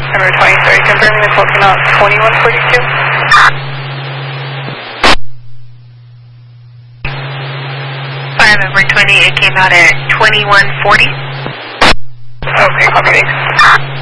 Number 23, confirming the quote came out 2142. Fire number 20, it came out at 2140. Okay, copy, thanks.